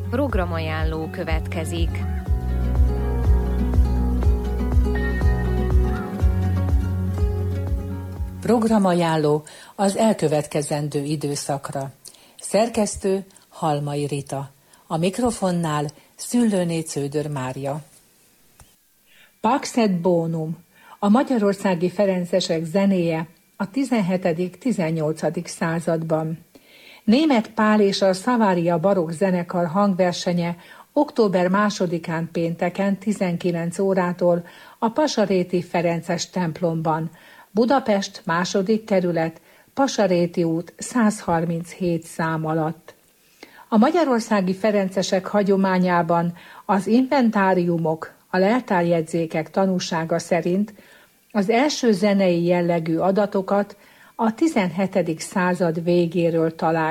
Programajánló következik. Programajánló az elkövetkezendő időszakra. Szerkesztő Halmai Rita. A mikrofonnál Szüllőné Cződör Mária. Pax et bonum. A magyarországi ferencesek zenéje a 17.-18. században. Németh Pál és a Savaria barokk zenekar hangversenye október 2-án pénteken 19 órától a Pasaréti Ferences templomban, Budapest 2. kerület, Pasaréti út 137 szám alatt. A magyarországi ferencesek hagyományában az inventáriumok, a leltárjegyzékek tanúsága szerint az első zenei jellegű adatokat a 17. század végéről találják.